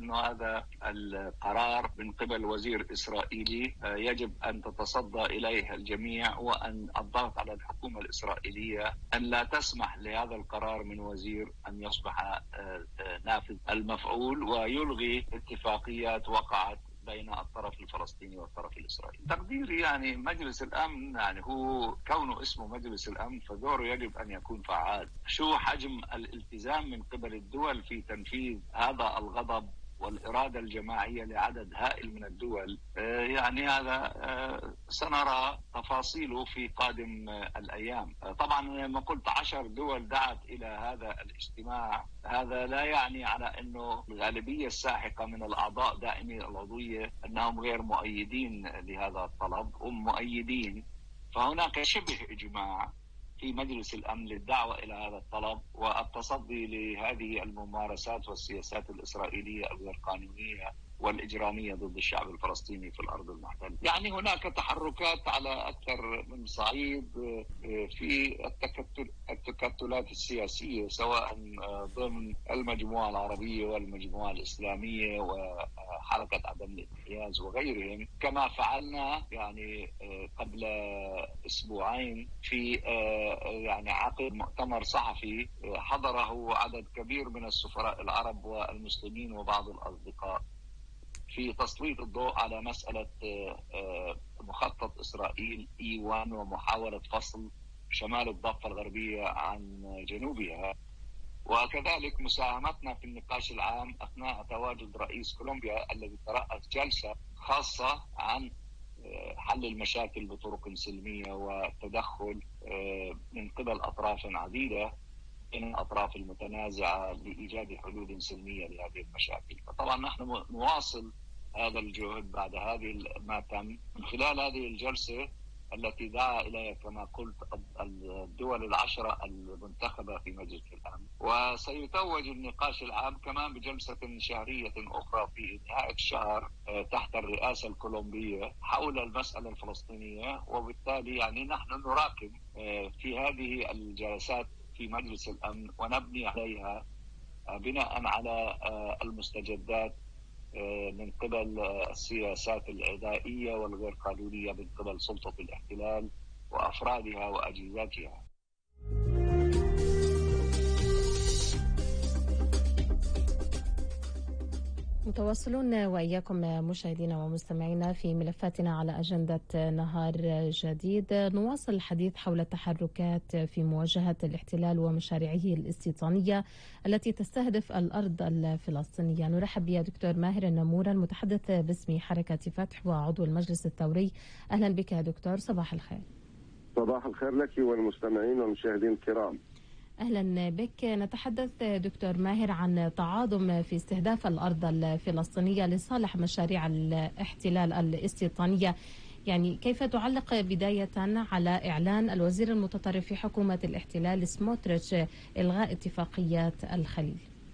أن هذا القرار من قبل وزير إسرائيلي يجب أن تتصدى إليه الجميع، وأن الضغط على الحكومة الإسرائيلية أن لا تسمح لهذا القرار من وزير أن يصبح نافذ المفعول ويلغي اتفاقيات وقعت بين الطرف الفلسطيني والطرف الإسرائيلي. تقديري يعني مجلس الأمن يعني هو كونه اسمه مجلس الأمن فدوره يجب أن يكون فعال. شو حجم الالتزام من قبل الدول في تنفيذ هذا الغضب والإرادة الجماعية لعدد هائل من الدول، يعني هذا سنرى تفاصيله في قادم الأيام. طبعا ما قلت 10 دول دعت إلى هذا الاجتماع، هذا لا يعني على أنه الغالبية الساحقة من الأعضاء دائمي العضوية أنهم غير مؤيدين لهذا الطلب، هم مؤيدين. فهناك شبه إجماع في مجلس الأمن للدعوة إلى هذا الطلب والتصدي لهذه الممارسات والسياسات الإسرائيلية الغير قانونية والإجرامية ضد الشعب الفلسطيني في الأرض المحتلة. يعني هناك تحركات على أكثر من صعيد في التكتلات السياسية، سواء ضمن المجموعة العربية والمجموعة الإسلامية وحركة عدم الانحياز وغيرهم، كما فعلنا يعني قبل أسبوعين في يعني عقد مؤتمر صحفي حضره عدد كبير من السفراء العرب والمسلمين وبعض الأصدقاء في تسليط الضوء على مسألة مخطط إسرائيل E1 ومحاولة فصل شمال الضفة الغربية عن جنوبها، وكذلك مساهمتنا في النقاش العام أثناء تواجد رئيس كولومبيا الذي ترأس جلسة خاصة عن حل المشاكل بطرق سلمية والتدخل من قبل أطراف عديدة من الأطراف المتنازعة لإيجاد حلول سلمية لهذه المشاكل. فطبعا نحن نواصل هذا الجهد بعد هذه ما تم من خلال هذه الجلسة التي دعا إليها كما قلت الدول 10 المنتخبة في مجلس الأمن، وسيتوج النقاش العام كمان بجلسة شهرية أخرى في نهاية الشهر تحت الرئاسة الكولومبية حول المسألة الفلسطينية. وبالتالي يعني نحن نراقب في هذه الجلسات في مجلس الأمن ونبني عليها بناء على المستجدات من قبل السياسات العدائية والغير قانونية من قبل سلطة الاحتلال وأفرادها وأجهزتها. متواصلون وإياكم مشاهدينا ومستمعينا في ملفاتنا على أجندة نهار جديد. نواصل الحديث حول التحركات في مواجهة الاحتلال ومشاريعه الاستيطانية التي تستهدف الأرض الفلسطينية. نرحب بيا دكتور ماهر النمورة المتحدث باسم حركة فتح وعضو المجلس الثوري. أهلا بك يا دكتور، صباح الخير. صباح الخير لك والمستمعين والمشاهدين الكرام. أهلا بك. نتحدث دكتور ماهر عن تعاظم في استهداف الأرض الفلسطينية لصالح مشاريع الاحتلال الاستيطانية. يعني كيف تعلق بداية على إعلان الوزير المتطرف في حكومة الاحتلال سموتريتش إلغاء اتفاقيات الخليل؟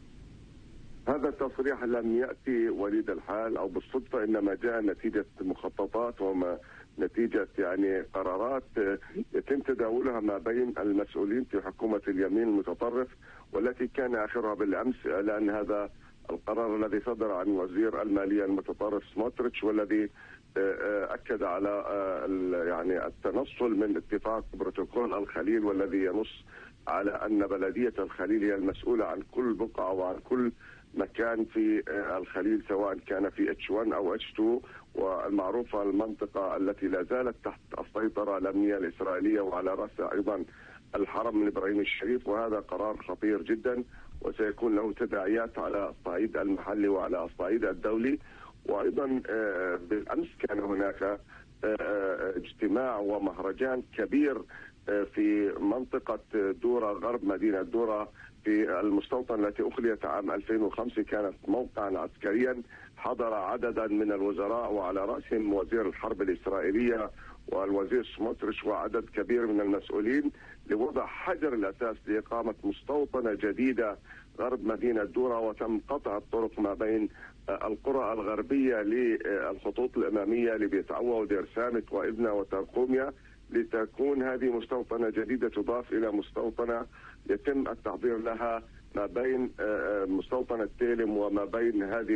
هذا التصريح لم يأتي وليد الحال أو بالصدفة، إنما جاء نتيجة مخططات وما نتيجة يعني قرارات يتم تداولها ما بين المسؤولين في حكومة اليمين المتطرف، والتي كان آخرها بالأمس إعلان هذا القرار الذي صدر عن وزير المالية المتطرف سموتريتش، والذي أكد على يعني التنصل من اتفاق بروتوكول الخليل، والذي ينص على أن بلدية الخليل هي المسؤولة عن كل بقعة وعن كل مكان في الخليل، سواء كان في H1 أو H2، والمعروفة المنطقة التي لا زالت تحت السيطرة الأمنية الإسرائيلية وعلى رأسها أيضا الحرم من إبراهيم الشريف. وهذا قرار خطير جدا وسيكون له تداعيات على الصعيد المحلي وعلى الصعيد الدولي. وأيضا بالأمس كان هناك اجتماع ومهرجان كبير في منطقة دورة غرب مدينة دورة في المستوطنة التي أخليت عام 2005، كانت موقعا عسكريا حضر عددا من الوزراء وعلى رأسهم وزير الحرب الإسرائيلية والوزير سموتريتش وعدد كبير من المسؤولين لوضع حجر الأساس لإقامة مستوطنة جديدة غرب مدينة دورة، وتم قطع الطرق ما بين القرى الغربية للخطوط الأمامية لبيت عوة ودير سامت وإبنة وترقوميا، لتكون هذه مستوطنة جديدة تضاف إلى مستوطنة يتم التحضير لها ما بين مستوطنة تيلم وما بين هذه